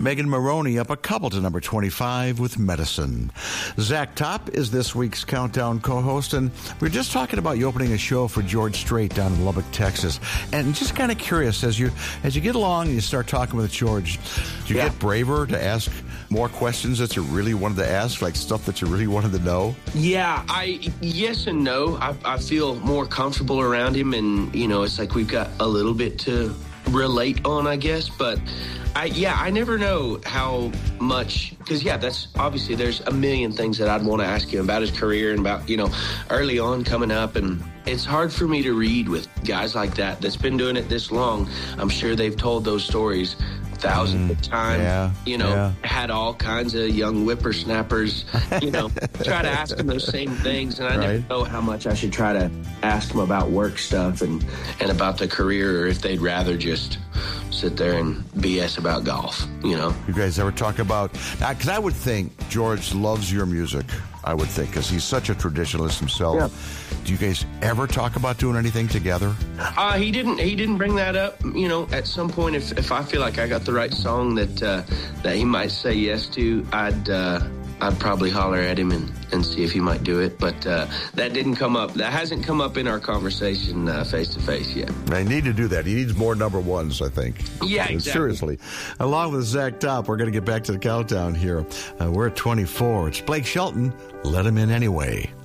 Megan Maroney up a couple to number 25 with Medicine. Zach Top is this week's Countdown co-host, and we're just talking about you opening a show for George Strait down in Lubbock, Texas. And just kind of curious, as you get along and you start talking with George, do you get braver to ask more questions that you really wanted to ask, like stuff that you really wanted to know? Yeah, yes and no. I feel more comfortable around him, and, it's like we've got a little bit to relate on, I guess, but I never know how much, because that's obviously there's a million things that I'd want to ask him about his career and about, early on coming up, and it's hard for me to read with guys like that's been doing it this long. I'm sure they've told those stories thousands of times, had all kinds of young whippersnappers, try to ask them those same things, and I never know how much I should try to ask them about work stuff and about the career, or if they'd rather just sit there and BS about golf, You guys ever talk about, because I would think George loves your music, I would think, because he's such a traditionalist himself. Yeah. Do you guys ever talk about doing anything together? He didn't bring that up. At some point, if I feel like I got the right song that he might say yes to, I'd probably holler at him and see if he might do it. But that didn't come up. That hasn't come up in our conversation face to face yet. I need to do that. He needs more number ones, I think. Yeah, exactly. Seriously. Along with Zach Top, we're going to get back to the countdown here. We're at 24. It's Blake Shelton. Let him in anyway.